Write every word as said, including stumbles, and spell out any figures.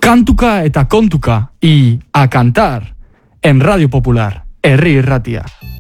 Kantuka eta kontuka, y a cantar, en Radio Popular, herri irratia.